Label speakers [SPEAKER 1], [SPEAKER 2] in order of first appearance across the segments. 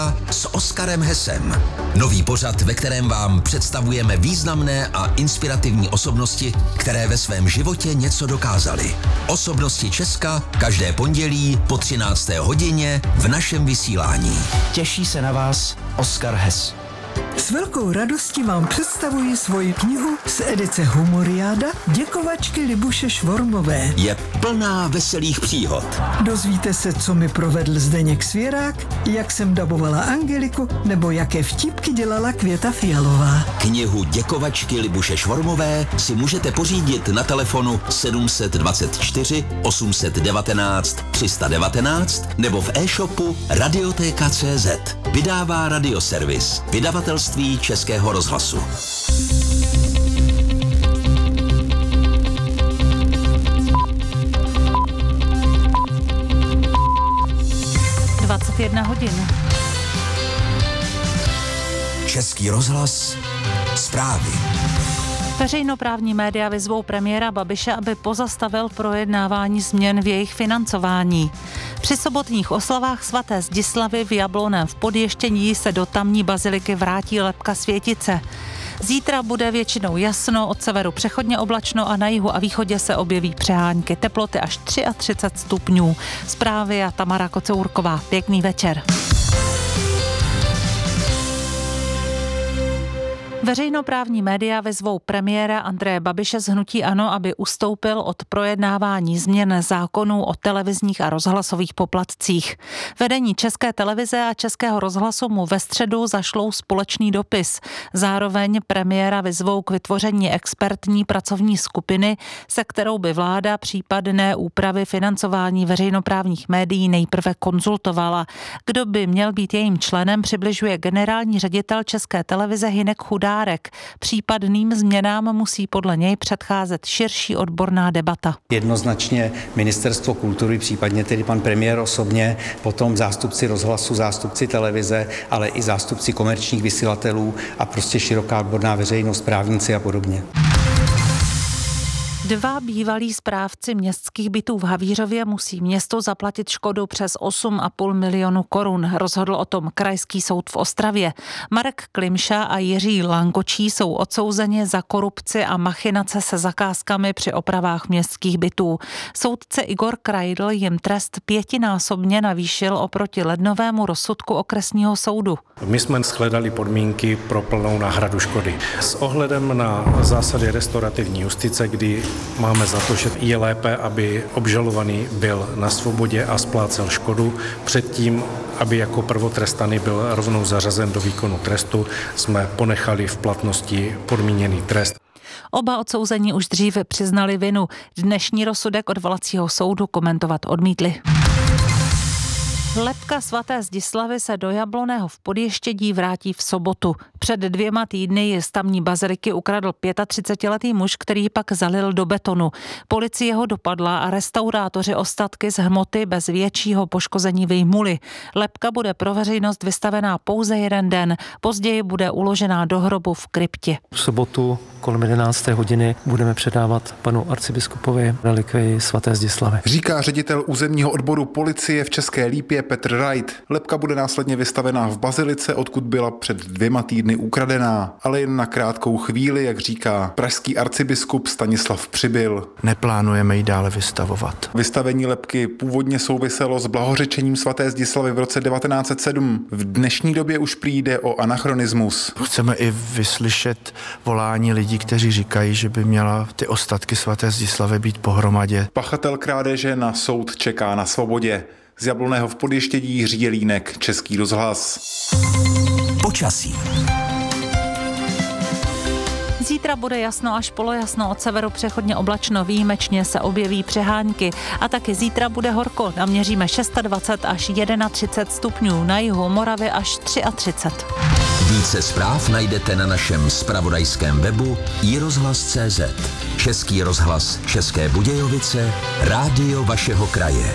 [SPEAKER 1] s Oskarem Hesem. Nový pořad, ve kterém vám představujeme významné a inspirativní osobnosti, které ve svém životě něco dokázaly. Osobnosti Česka každé pondělí po 13. hodině v našem vysílání.
[SPEAKER 2] Těší se na vás Oskar Hes.
[SPEAKER 3] S velkou radostí vám představuji svoji knihu z edice Humoriáda Děkovačky Libuše Švormové.
[SPEAKER 1] Je plná veselých příhod.
[SPEAKER 3] Dozvíte se, co mi provedl Zdeněk Svěrák, jak jsem dabovala Angeliku, nebo jaké vtipky dělala Květa Fialová.
[SPEAKER 1] Knihu Děkovačky Libuše Švormové si můžete pořídit na telefonu 724 819 319 nebo v e-shopu Radioteka.cz. Vydává Radioservis, vydavatelství Českého rozhlasu.
[SPEAKER 4] hodin.
[SPEAKER 1] Český rozhlas, zprávy.
[SPEAKER 4] Veřejnoprávní média vyzvou premiéra Babiše, aby pozastavil projednávání změn v jejich financování. Při sobotních oslavách svaté Zdislavy v Jablonném v Podještění se do tamní baziliky vrátí lebka světice. Zítra bude většinou jasno, od severu přechodně oblačno a na jihu a východě se objeví přehánky. Teploty až 33 stupňů. Zprávy a Tamara Kocourková. Pěkný večer. Veřejnoprávní média vyzvou premiéra Andreje Babiše z hnutí ANO, aby ustoupil od projednávání změn zákonů o televizních a rozhlasových poplatcích. Vedení České televize a Českého rozhlasu mu ve středu zašlou společný dopis. Zároveň premiéra vyzvou k vytvoření expertní pracovní skupiny, se kterou by vláda případné úpravy financování veřejnoprávních médií nejprve konzultovala. Kdo by měl být jejím členem, přibližuje generální ředitel České televize Hynek Chudák. Případným změnám musí podle něj předcházet širší odborná debata.
[SPEAKER 5] Jednoznačně Ministerstvo kultury, případně tedy pan premiér osobně, potom zástupci rozhlasu, zástupci televize, ale i zástupci komerčních vysílatelů a prostě široká odborná veřejnost, právníci a podobně.
[SPEAKER 4] 2 bývalí správci městských bytů v Havířově musí město zaplatit škodu přes 8,5 milionu korun. Rozhodl o tom Krajský soud v Ostravě. Marek Klimša a Jiří Lankočí jsou odsouzeni za korupci a machinace se zakázkami při opravách městských bytů. Soudce Igor Krajdl jim trest 5násobně navýšil oproti lednovému rozsudku okresního soudu.
[SPEAKER 6] My jsme shledali podmínky pro plnou náhradu škody. S ohledem na zásady restaurativní justice, kdy máme za to, že je lépe, aby obžalovaný byl na svobodě a splácel škodu předtím, aby jako prvotrestaný byl rovnou zařazen do výkonu trestu, jsme ponechali v platnosti podmíněný trest.
[SPEAKER 4] Oba odsouzení už dříve přiznali vinu. Dnešní rozsudek odvolacího soudu komentovat odmítli. Lebka svaté Zdislavy se do Jablonného v Podještědí vrátí v sobotu. Před 2 týdny ji z tamní baziliky ukradl 35letý muž, který pak zalil do betonu. Policie ho dopadla a restaurátoři ostatky z hmoty bez většího poškození vyjmuli. Lebka bude pro veřejnost vystavená pouze 1 den. Později bude uložená do hrobu v kryptě.
[SPEAKER 7] V sobotu kolem 11. hodiny budeme předávat panu arcibiskupovi relikvii svaté Zdislavy.
[SPEAKER 8] Říká ředitel územního odboru policie v České Lípě Petr Wright. Lebka bude následně vystavená v bazilice, odkud byla před 2 týdny ukradená, ale jen na krátkou chvíli, jak říká pražský arcibiskup Stanislav Přibyl.
[SPEAKER 9] Neplánujeme ji dále vystavovat.
[SPEAKER 8] Vystavení lebky původně souviselo s blahořečením svaté Zdislavy v roce 1907. V dnešní době už přijde o anachronismus.
[SPEAKER 9] Chceme i vyslyšet volání lidí, kteří říkají, že by měla ty ostatky svaté Zdislavy být pohromadě.
[SPEAKER 8] Pachatel krádeže na soud čeká na svobodě. Z Jablonného v Podještědí Jiří Jelínek, Český rozhlas.
[SPEAKER 1] Počasí.
[SPEAKER 4] Zítra bude jasno až polojasno, od severu přechodně oblačno, výjimečně se objeví přehánky. A taky zítra bude horko, naměříme 26 až 31 stupňů, na jihu Moravy až 33.
[SPEAKER 1] Více zpráv najdete na našem zpravodajském webu iRozhlas.cz. Český rozhlas České Budějovice, rádio vašeho kraje.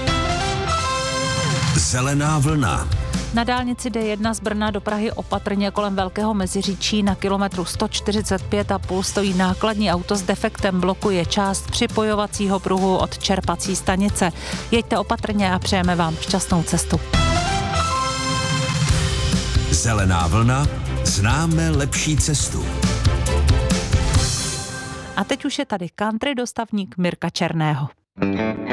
[SPEAKER 1] Zelená vlna.
[SPEAKER 4] Na dálnici D1 z Brna do Prahy opatrně kolem Velkého Meziříčí na kilometru 145,5 stojí nákladní auto s defektem, blokuje část připojovacího pruhu od čerpací stanice. Jeďte opatrně a přejeme vám šťastnou cestu.
[SPEAKER 1] Zelená vlna, známe lepší cestu.
[SPEAKER 4] A teď už je tady country dostavník Mirka Černého.